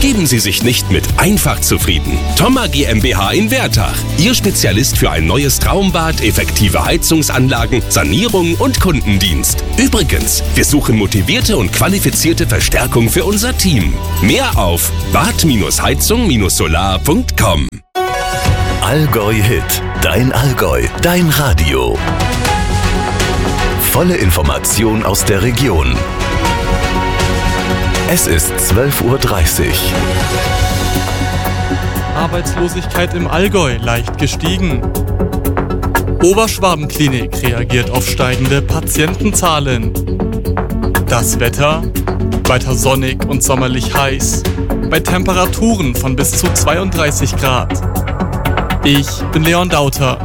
Geben Sie sich nicht mit einfach zufrieden. Thoma GmbH in Wertach. Ihr Spezialist für ein neues Traumbad, effektive Heizungsanlagen, Sanierung und Kundendienst. Übrigens, wir suchen motivierte und qualifizierte Verstärkung für unser Team. Mehr auf bad-heizung-solar.com. Allgäu Hit. Dein Allgäu. Dein Radio. Volle Information aus der Region. Es ist 12:30 Uhr. Arbeitslosigkeit im Allgäu leicht gestiegen. Oberschwabenklinik reagiert auf steigende Patientenzahlen. Das Wetter? Weiter sonnig und sommerlich heiß. Bei Temperaturen von bis zu 32 Grad. Ich bin Leon Dauter.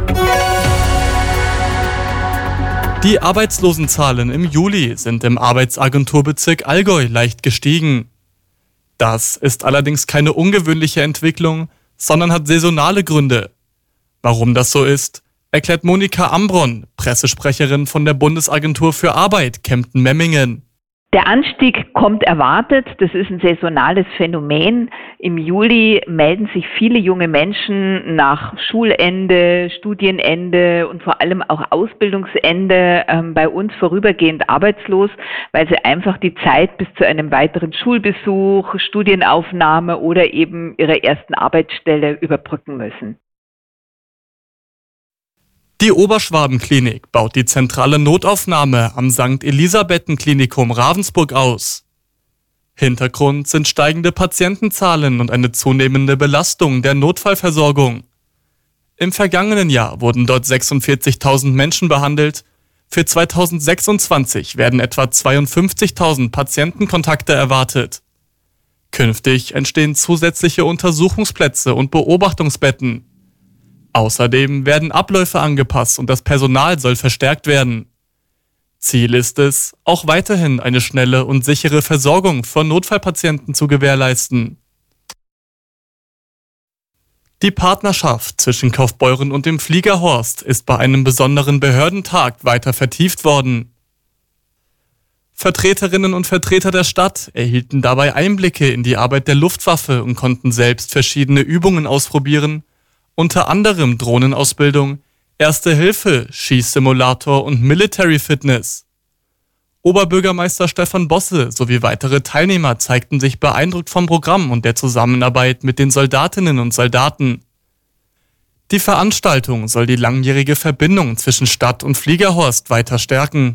Die Arbeitslosenzahlen im Juli sind im Arbeitsagenturbezirk Allgäu leicht gestiegen. Das ist allerdings keine ungewöhnliche Entwicklung, sondern hat saisonale Gründe. Warum das so ist, erklärt Monika Ambron, Pressesprecherin von der Bundesagentur für Arbeit Kempten-Memmingen. Der Anstieg kommt erwartet, das ist ein saisonales Phänomen. Im Juli melden sich viele junge Menschen nach Schulende, Studienende und vor allem auch Ausbildungsende bei uns vorübergehend arbeitslos, weil sie einfach die Zeit bis zu einem weiteren Schulbesuch, Studienaufnahme oder eben ihrer ersten Arbeitsstelle überbrücken müssen. Die Oberschwabenklinik baut die zentrale Notaufnahme am St. Elisabethen-Klinikum Ravensburg aus. Hintergrund sind steigende Patientenzahlen und eine zunehmende Belastung der Notfallversorgung. Im vergangenen Jahr wurden dort 46.000 Menschen behandelt. Für 2026 werden etwa 52.000 Patientenkontakte erwartet. Künftig entstehen zusätzliche Untersuchungsplätze und Beobachtungsbetten. Außerdem werden Abläufe angepasst und das Personal soll verstärkt werden. Ziel ist es, auch weiterhin eine schnelle und sichere Versorgung von Notfallpatienten zu gewährleisten. Die Partnerschaft zwischen Kaufbeuren und dem Fliegerhorst ist bei einem besonderen Behördentag weiter vertieft worden. Vertreterinnen und Vertreter der Stadt erhielten dabei Einblicke in die Arbeit der Luftwaffe und konnten selbst verschiedene Übungen ausprobieren, unter anderem Drohnenausbildung, Erste Hilfe, Schießsimulator und Military Fitness. Oberbürgermeister Stefan Bosse sowie weitere Teilnehmer zeigten sich beeindruckt vom Programm und der Zusammenarbeit mit den Soldatinnen und Soldaten. Die Veranstaltung soll die langjährige Verbindung zwischen Stadt und Fliegerhorst weiter stärken.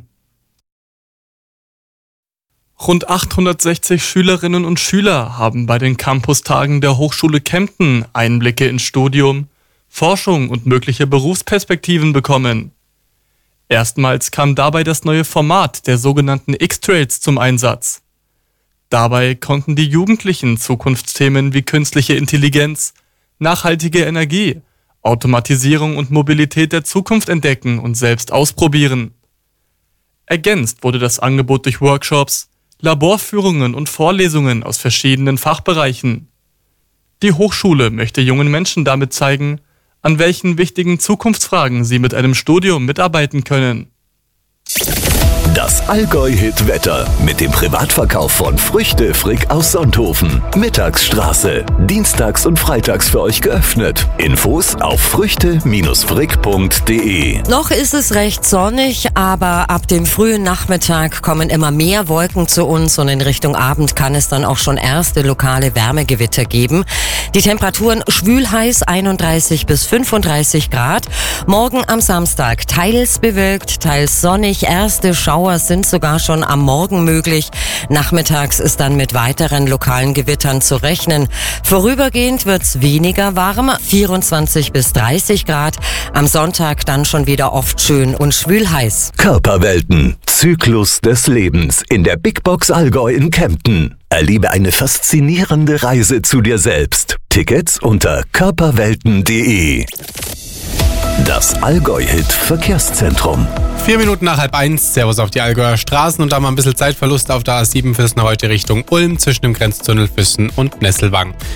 Rund 860 Schülerinnen und Schüler haben bei den Campustagen der Hochschule Kempten Einblicke in Studium, Forschung und mögliche Berufsperspektiven bekommen. Erstmals kam dabei das neue Format der sogenannten X-Trails zum Einsatz. Dabei konnten die Jugendlichen Zukunftsthemen wie künstliche Intelligenz, nachhaltige Energie, Automatisierung und Mobilität der Zukunft entdecken und selbst ausprobieren. Ergänzt wurde das Angebot durch Workshops, Laborführungen und Vorlesungen aus verschiedenen Fachbereichen. Die Hochschule möchte jungen Menschen damit zeigen, an welchen wichtigen Zukunftsfragen sie mit einem Studium mitarbeiten können. Das Allgäu-Hit-Wetter mit dem Privatverkauf von Früchte Frick aus Sonthofen. Mittagsstraße. Dienstags und freitags für euch geöffnet. Infos auf früchte-frick.de. Noch ist es recht sonnig, aber ab dem frühen Nachmittag kommen immer mehr Wolken zu uns und in Richtung Abend kann es dann auch schon erste lokale Wärmegewitter geben. Die Temperaturen schwül-heiß 31 bis 35 Grad. Morgen am Samstag teils bewölkt, teils sonnig. Erste Schauer sind sogar schon am Morgen möglich. Nachmittags ist dann mit weiteren lokalen Gewittern zu rechnen. Vorübergehend wird's weniger warm, 24 bis 30 Grad. Am Sonntag dann schon wieder oft schön und schwül heiß. Körperwelten. Zyklus des Lebens in der Big Box Allgäu in Kempten. Erlebe eine faszinierende Reise zu dir selbst. Tickets unter körperwelten.de. Das Allgäu-Hit Verkehrszentrum. 4 Minuten nach 12:30, Servus auf die Allgäuer Straßen und da mal ein bisschen Zeitverlust auf der A7 Füssen heute Richtung Ulm zwischen dem Grenzzündel Füssen und Nesselwang.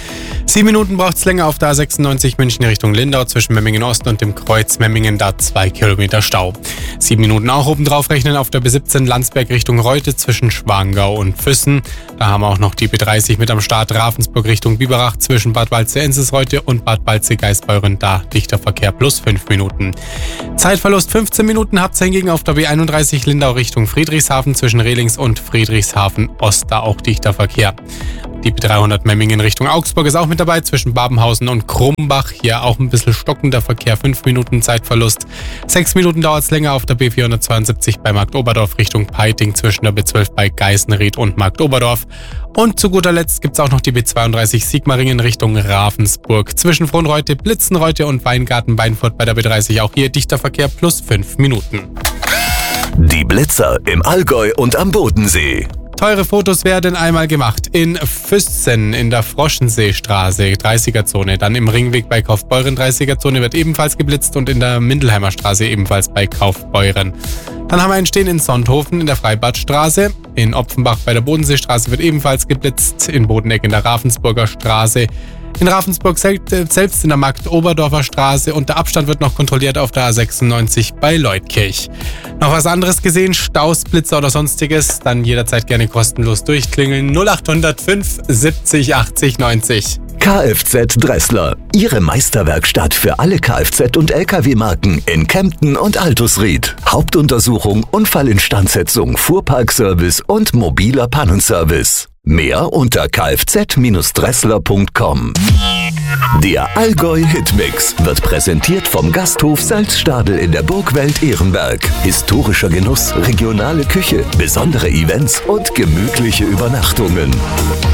7 Minuten braucht es länger auf der A96 München Richtung Lindau zwischen Memmingen Ost und dem Kreuz Memmingen, da 2 Kilometer Stau. 7 Minuten auch obendrauf rechnen auf der B17 Landsberg Richtung Reute zwischen Schwangau und Füssen. Da haben wir auch noch die B30 mit am Start, Ravensburg Richtung Biberach zwischen Bad Waldsee-Enses-Reute und Bad Waldsee-Geisbeuren, da dichter Verkehr plus 5 Minuten. Zeitverlust 15 Minuten habt ihr hingegen auf der B31 Lindau Richtung Friedrichshafen zwischen Rehlings und Friedrichshafen Ost, da auch dichter Verkehr. Die B300 Memmingen Richtung Augsburg ist auch mit dabei, zwischen Babenhausen und Krumbach. Hier auch ein bisschen stockender Verkehr, 5 Minuten Zeitverlust. 6 Minuten dauert es länger auf der B472 bei Marktoberdorf Richtung Peiting zwischen der B12 bei Geißenried und Marktoberdorf. Und zu guter Letzt gibt es auch noch die B32 Sigmaringen Richtung Ravensburg. Zwischen Frohnreute, Blitzenreute und Weingarten-Weinfurt bei der B30 auch hier dichter Verkehr plus 5 Minuten. Die Blitzer im Allgäu und am Bodensee. Teure Fotos werden einmal gemacht. In Füssen in der Froschenseestraße, 30er-Zone. Dann im Ringweg bei Kaufbeuren, 30er-Zone wird ebenfalls geblitzt und in der Mindelheimer Straße ebenfalls bei Kaufbeuren. Dann haben wir einen Stehen in Sonthofen in der Freibadstraße. In Opfenbach bei der Bodenseestraße wird ebenfalls geblitzt. In Bodeneck in der Ravensburger Straße. In Ravensburg selbst in der Marktoberdorfer Straße und der Abstand wird noch kontrolliert auf der A96 bei Leutkirch. Noch was anderes gesehen, Staus, Blitzer oder sonstiges, dann jederzeit gerne kostenlos durchklingeln. 0800 5 70 80 90. Kfz Dressler, Ihre Meisterwerkstatt für alle Kfz- und Lkw-Marken in Kempten und Altusried. Hauptuntersuchung, Unfallinstandsetzung, Fuhrparkservice und mobiler Pannenservice. Mehr unter kfz-dressler.com. Der Allgäu Hitmix wird präsentiert vom Gasthof Salzstadel in der Burgwelt Ehrenberg. Historischer Genuss, regionale Küche, besondere Events und gemütliche Übernachtungen.